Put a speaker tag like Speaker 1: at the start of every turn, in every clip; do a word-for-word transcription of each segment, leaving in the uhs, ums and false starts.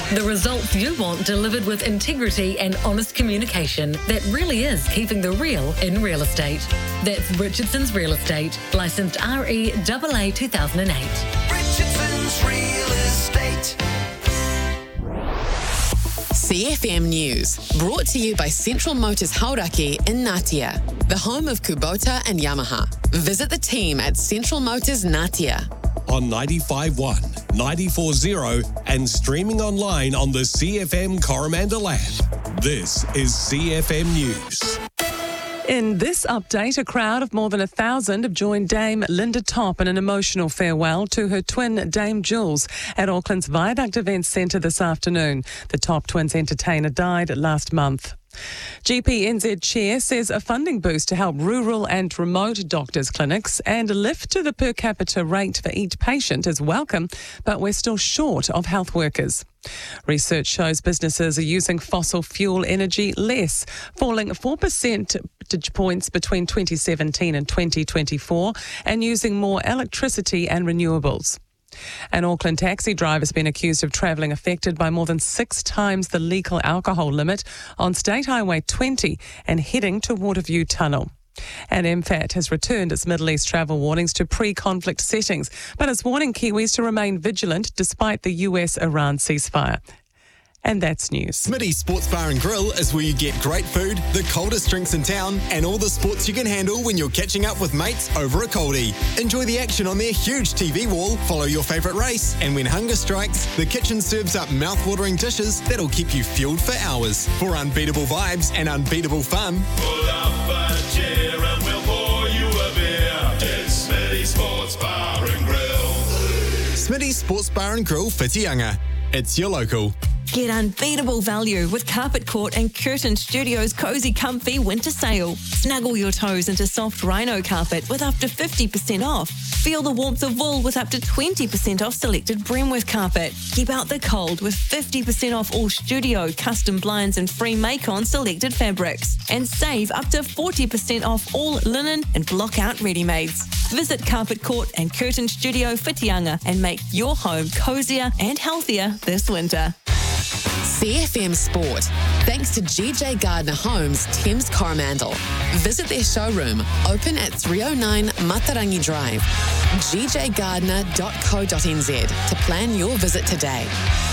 Speaker 1: The results you want delivered with integrity and honest communication that really is keeping the real in real estate. That's Richardson's Real Estate, licensed R E A A two thousand eight.
Speaker 2: Richardson's Real Estate.
Speaker 3: C F M News, brought to you by Central Motors Hauraki in Ngatea, the home of Kubota and Yamaha. Visit the team at Central Motors Ngatea.
Speaker 4: On ninety-five point one, ninety-four point zero and streaming online on the C F M Coromandel app. This is C F M News.
Speaker 5: In this update, a crowd of more than a thousand have joined Dame Linda Top in an emotional farewell to her twin Dame Jules at Auckland's Viaduct Events Centre this afternoon. The Top twins entertainer died last month. G P N Z Chair says a funding boost to help rural and remote doctors' clinics and a lift to the per capita rate for each patient is welcome, but we're still short of health workers. Research shows businesses are using fossil fuel energy less, falling four percentage points between twenty seventeen and twenty twenty-four, and using more electricity and renewables. An Auckland taxi driver has been accused of travelling affected by more than six times the legal alcohol limit on State Highway twenty and heading to Waterview Tunnel. And M F A T has returned its Middle East travel warnings to pre-conflict settings, but it's warning Kiwis to remain vigilant despite the U S-Iran ceasefire. And that's news.
Speaker 6: Smitty's Sports Bar and Grill is where you get great food, the coldest drinks in town, and all the sports you can handle when you're catching up with mates over a coldie. Enjoy the action on their huge T V wall, follow your favourite race, and when hunger strikes, the kitchen serves up mouth-watering dishes that'll keep you fueled for hours. For unbeatable vibes and unbeatable fun,
Speaker 7: pull up a chair and we'll pour you a beer. It's Smitty's Sports Bar and Grill.
Speaker 6: Smitty's Sports Bar and Grill, Whitianga. It's your local.
Speaker 8: Get unbeatable value with Carpet Court and Curtain Studios' Cozy Comfy Winter Sale. Snuggle your toes into soft rhino carpet with up to fifty percent off. Feel the warmth of wool with up to twenty percent off selected Bremworth carpet. Keep out the cold with fifty percent off all studio, custom blinds and free make-on selected fabrics. And save up to forty percent off all linen and block-out ready-mades. Visit Carpet Court and Curtain Studio Whitianga and make your home cozier and healthier this winter.
Speaker 3: C F M Sport, thanks to G J Gardner Homes, Thames Coromandel. Visit their showroom, open at three oh nine Matarangi Drive, g j gardner dot co dot n z to plan your visit today.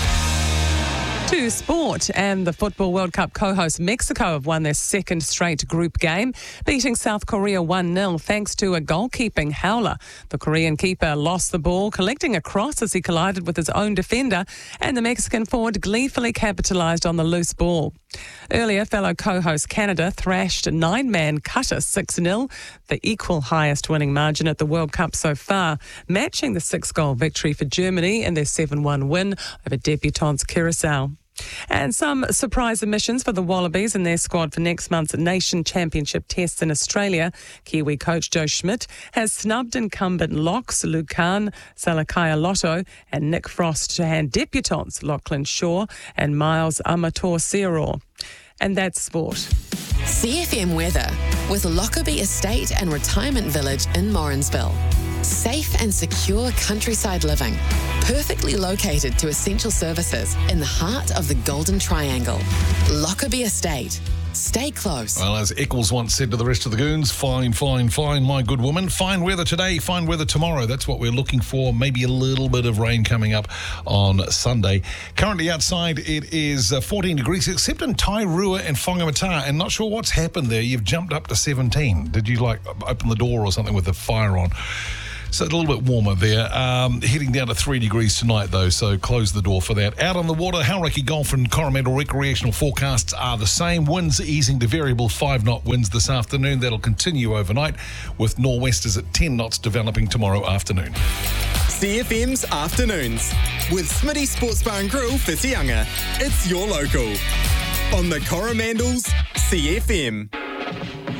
Speaker 5: To sport, and the Football World Cup co-host Mexico have won their second straight group game, beating South Korea one nil thanks to a goalkeeping howler. The Korean keeper lost the ball, collecting a cross as he collided with his own defender, and the Mexican forward gleefully capitalised on the loose ball. Earlier, fellow co-host Canada thrashed nine-man Qatar six nil, the equal highest winning margin at the World Cup so far, matching the six-goal victory for Germany in their seven one win over debutants Curacao. And some surprise omissions for the Wallabies and their squad for next month's Nation Championship tests in Australia. Kiwi coach Joe Schmidt has snubbed incumbent locks Lucan Salakaya Lotto and Nick Frost to hand debutants Lachlan Shaw and Miles Amator-Searor. And that's sport.
Speaker 3: C F M weather with Lockerbie Estate and Retirement Village in Morrinsville. Safe and secure countryside living, perfectly located to essential services in the heart of the Golden Triangle. Lockerbie Estate. Stay close.
Speaker 9: Well, as Eccles once said to the rest of the goons, fine, fine, fine, my good woman. Fine weather today, fine weather tomorrow. That's what we're looking for. Maybe a little bit of rain coming up on Sunday. Currently outside, it is fourteen degrees, except in Tairua and Whangamata. And not sure what's happened there. You've jumped up to seventeen. Did you, like, open the door or something with the fire on? So a little bit warmer there. Um, heading down to three degrees tonight, though, so close the door for that. Out on the water, Hauraki Golf and Coromandel recreational forecasts are the same. Winds easing to variable five-knot winds this afternoon. That'll continue overnight, with nor'westers at ten knots developing tomorrow afternoon.
Speaker 6: C F M's Afternoons with Smitty Sports Bar and Grill, Whitianga. It's your local. On the Coromandel's C F M.